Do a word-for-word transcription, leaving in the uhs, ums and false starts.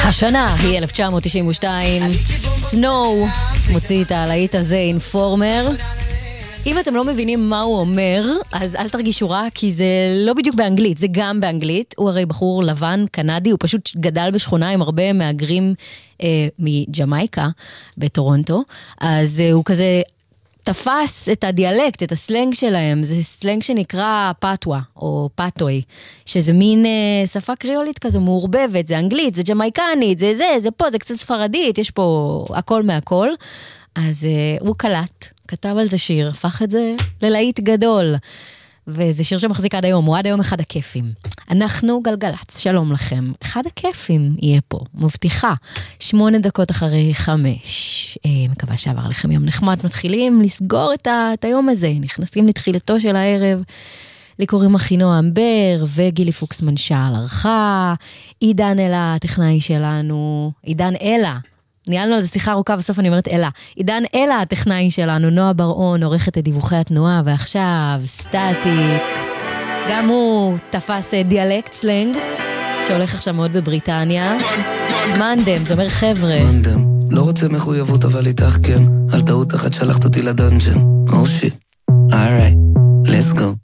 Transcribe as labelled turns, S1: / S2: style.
S1: השנה היא אלף תשע מאות תשעים ושתיים, סנואו מוציא את הלהיט הזה, אינפורמר. אם אתם לא מבינים מה הוא אומר, אז אל תרגישו רע, כי זה לא בדיוק באנגלית, זה גם באנגלית. הוא הרי בחור לבן, קנדי, הוא פשוט גדל בשכונה עם הרבה מהגרים אה, מג'מייקה בטורונטו, אז אה, הוא כזה תפס את הדיאלקט, את הסלנג שלהם, זה סלנג שנקרא פטווה, או פטוי, שזה מין אה, שפה קריאולית כזו מעורבבת, זה אנגלית, זה ג'מייקנית, זה זה, זה פה, זה קצת ספרדית, יש פה הכל מהכל, אז אה, הוא קלט, כתב על זה שיר, הפך את זה ללהיט גדול, וזה שיר שמחזיק עד היום, הוא עד היום אחד הכיפים. אנחנו גלגלץ, שלום לכם. אחד הכיפים יהיה פה, מבטיחה. שמונה דקות אחרי חמש. אה, מקווה שעבר לכם יום נחמד, מתחילים לסגור את, ה, את היום הזה, נכנסים לתחילתו של הערב, לי קוראים אחינועם בר, וגילי פוקסמן שעל ערכה, עידן אלה, הטכנאי שלנו, עידן אלה, ניהלנו על זה שיחה ארוכה, בסוף אני אומרת אלה. עידן אלה, הטכנאי שלנו, נועה בר-און, עורכת את דיווחי התנועה, ועכשיו סטטיק. גם הוא תפס דיאלקט סלנג, שהולך עכשיו מאוד בבריטניה. מנדם, זה אומר חבר'ה.
S2: מנדם, לא רוצה מחויבות, אבל איתך כן. על טעות אחת שלחת אותי לדנג'ן. Oh shit. Alright, let's go.